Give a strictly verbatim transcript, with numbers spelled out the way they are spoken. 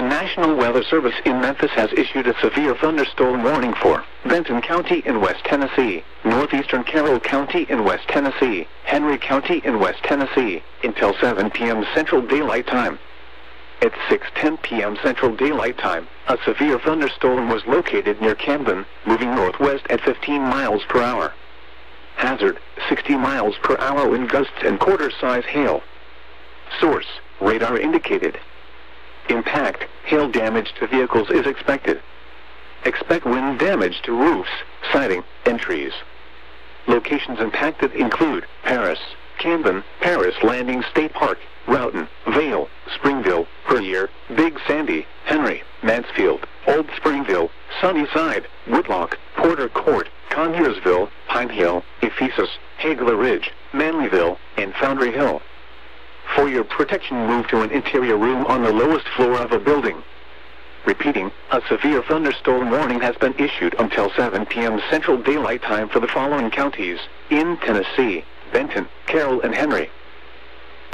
National Weather Service in Memphis has issued a severe thunderstorm warning for Benton County in West Tennessee, northeastern Carroll County in West Tennessee, Henry County in West Tennessee, until seven p m Central Daylight Time. At six ten p m Central Daylight Time, a severe thunderstorm was located near Camden, moving northwest at fifteen miles per hour. Hazard, sixty miles per hour wind gusts and quarter-size hail. Source, radar indicated. Impact, hail damage to vehicles is expected. Expect wind damage to roofs, siding, and trees. Locations impacted include Paris, Camden, Paris Landing State Park, Roughton, Vale, Springville, Puryear, Big Sandy, Henry, Mansfield, Old Springville, Sunnyside, Whitlock, Porter Court, Conyersville, Pine Hill, Ephesus, Hagler Ridge, Manlyville, and Foundry Hill. For your protection, move to an interior room on the lowest floor of a building. Repeating, a severe thunderstorm warning has been issued until seven p m Central Daylight Time for the following counties in Tennessee: Benton, Carroll, and Henry.